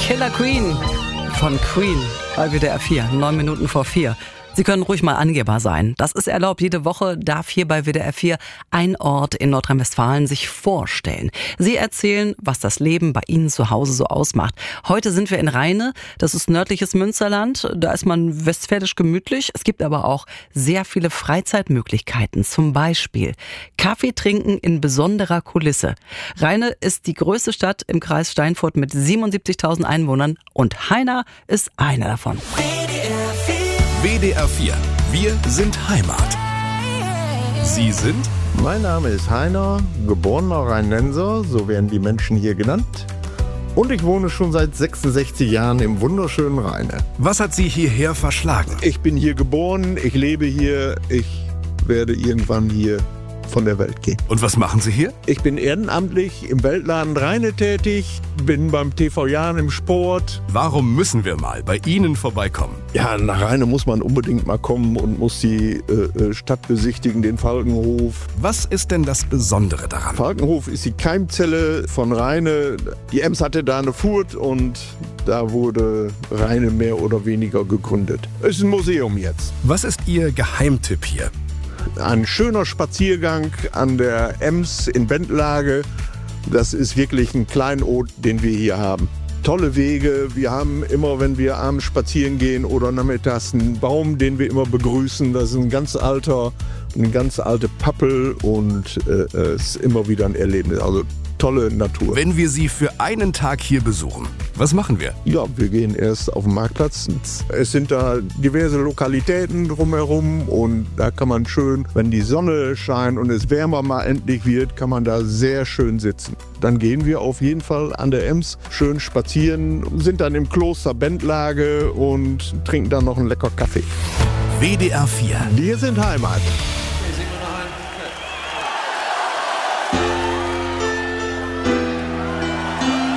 Killer Queen von Queen bei WDR 4, 9 Minuten vor 4. Sie können ruhig mal Angeber sein. Das ist erlaubt. Jede Woche darf hier bei WDR 4 ein Ort in Nordrhein-Westfalen sich vorstellen. Sie erzählen, was das Leben bei Ihnen zu Hause so ausmacht. Heute sind wir in Rheine. Das ist nördliches Münsterland. Da ist man westfälisch gemütlich. Es gibt aber auch sehr viele Freizeitmöglichkeiten. Zum Beispiel Kaffee trinken in besonderer Kulisse. Rheine ist die größte Stadt im Kreis Steinfurt mit 77.000 Einwohnern und Heiner ist einer davon. WDR 4. Wir sind Heimat. Sie sind? Mein Name ist Heiner, geborener Rheinenser, so werden die Menschen hier genannt. Und ich wohne schon seit 66 Jahren im wunderschönen Rheine. Was hat Sie hierher verschlagen? Ich bin hier geboren, ich lebe hier, ich werde irgendwann hier von der Welt gehen. Und was machen Sie hier? Ich bin ehrenamtlich im Weltladen Rheine tätig, bin beim TV Jahren im Sport. Warum müssen wir mal bei Ihnen vorbeikommen? Ja, nach Rheine muss man unbedingt mal kommen und muss die Stadt besichtigen, den Falkenhof. Was ist denn das Besondere daran? Falkenhof ist die Keimzelle von Rheine. Die Ems hatte da eine Furt und da wurde Rheine mehr oder weniger gegründet. Es ist ein Museum jetzt. Was ist Ihr Geheimtipp hier? Ein schöner Spaziergang an der Ems in Bentlage. Das ist wirklich ein Kleinod, den wir hier haben. Tolle Wege. Wir haben immer, wenn wir abends spazieren gehen oder nachmittags, einen Baum, den wir immer begrüßen. Das ist eine ganz alte Pappel und es ist immer wieder ein Erlebnis. Also tolle Natur. Wenn wir Sie für einen Tag hier besuchen, was machen wir? Ja, wir gehen erst auf den Marktplatz. Es sind da diverse Lokalitäten drumherum und da kann man schön, wenn die Sonne scheint und es wärmer mal endlich wird, kann man da sehr schön sitzen. Dann gehen wir auf jeden Fall an der Ems schön spazieren, sind dann im Kloster Bentlage und trinken dann noch einen lecker Kaffee. WDR 4. Wir sind Heimat.